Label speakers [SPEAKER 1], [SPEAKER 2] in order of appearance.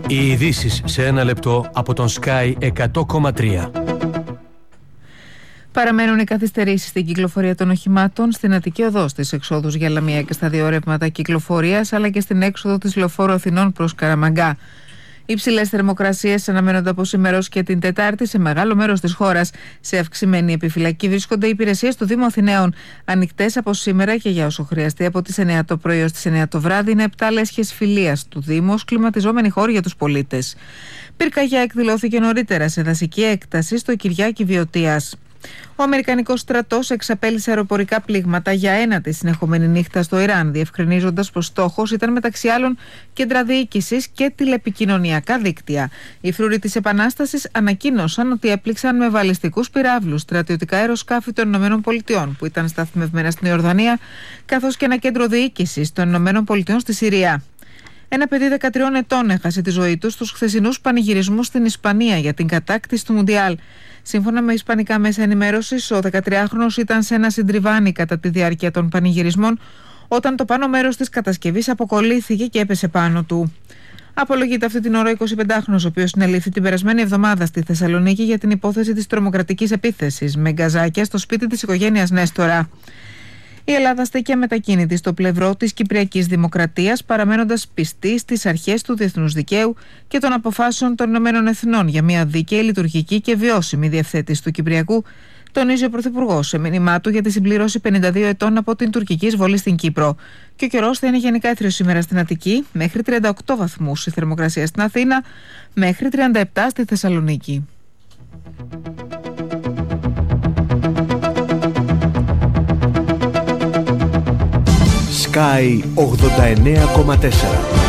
[SPEAKER 1] Οι ειδήσεις σε ένα λεπτό από τον Sky 100,3.
[SPEAKER 2] Παραμένουν οι καθυστερήσεις στην κυκλοφορία των οχημάτων στην Αττική Οδό, στις εξόδους για Λαμία και στα δύο ρεύματα κυκλοφορίας, αλλά και στην έξοδο της Λεωφόρου Αθηνών προς Καραμαγκά. Υψηλές θερμοκρασίες αναμένονται από σήμερα και την Τετάρτη σε μεγάλο μέρος της χώρας. Σε αυξημένη επιφυλακή βρίσκονται οι υπηρεσίες του Δήμου Αθηναίων, ανοιχτές από σήμερα και για όσο χρειαστεί από τις 9 το πρωί ως τις 9 το βράδυ. Είναι 7 λέσχες φιλίας του Δήμου ως κλιματιζόμενοι χώροι για τους πολίτες. Πυρκαγιά εκδηλώθηκε νωρίτερα σε δασική έκταση στο Κυριάκι Βιωτίας. Ο Αμερικανικός στρατός εξαπέλυσε αεροπορικά πλήγματα για ένατη συνεχόμενη νύχτα στο Ιράν, διευκρινίζοντας πως στόχος ήταν μεταξύ άλλων κέντρα διοίκησης και τηλεπικοινωνιακά δίκτυα. Οι φρουροί της Επανάστασης ανακοίνωσαν ότι έπληξαν με βαλιστικούς πυράβλους στρατιωτικά αεροσκάφη των ΗΠΑ που ήταν σταθμευμένα στην Ιορδανία, καθώς και ένα κέντρο διοίκησης των ΗΠΑ στη Συρία. Ένα παιδί 13 ετών έχασε τη ζωή του στους χθεσινούς πανηγυρισμούς στην Ισπανία για την κατάκτηση του Μουντιάλ. Σύμφωνα με ισπανικά μέσα ενημέρωσης, ο 13χρονος ήταν σε ένα συντριβάνι κατά τη διάρκεια των πανηγυρισμών, όταν το πάνω μέρος της κατασκευής αποκολλήθηκε και έπεσε πάνω του. Απολογείται αυτή την ώρα ο 25χρονος, ο οποίος συνελήφθη την περασμένη εβδομάδα στη Θεσσαλονίκη για την υπόθεση της τρομοκρατικής επίθεσης με γκαζάκια στο σπίτι της οικογένειας Νέστορα. Η Ελλάδα στέκει αμετακίνητη στο πλευρό της Κυπριακής Δημοκρατίας, παραμένοντας πιστή στις αρχές του διεθνούς δικαίου και των αποφάσεων των Ηνωμένων Εθνών για μια δίκαιη, λειτουργική και βιώσιμη διευθέτηση του Κυπριακού, τονίζει ο Πρωθυπουργός σε μήνυμά του για τη συμπληρώση 52 ετών από την τουρκική εισβολή στην Κύπρο. Και ο καιρός θα είναι γενικά έθριος σήμερα στην Αττική, μέχρι 38 βαθμούς η θερμοκρασία στην Αθήνα, μέχρι 37 στη Θεσσαλονίκη.
[SPEAKER 3] Sky 89,4.